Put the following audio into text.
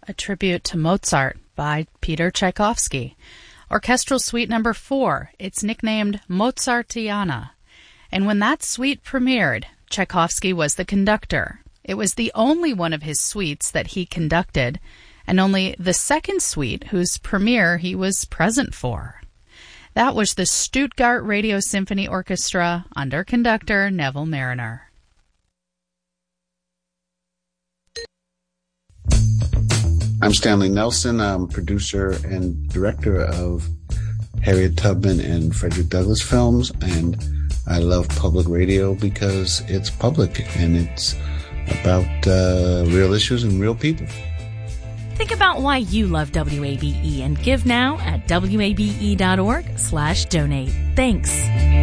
a tribute to Mozart by Peter Tchaikovsky. Orchestral Suite Number 4, it's nicknamed Mozartiana. And when that suite premiered, Tchaikovsky was the conductor. It was the only one of his suites that he conducted, and only the second suite whose premiere he was present for. That was the Stuttgart Radio Symphony Orchestra under conductor Neville Marriner. I'm Stanley Nelson. I'm producer and director of Harriet Tubman and Frederick Douglass films, and I love public radio because it's public and it's about real issues and real people. Think about why you love WABE and give now at wabe.org/donate. Thanks.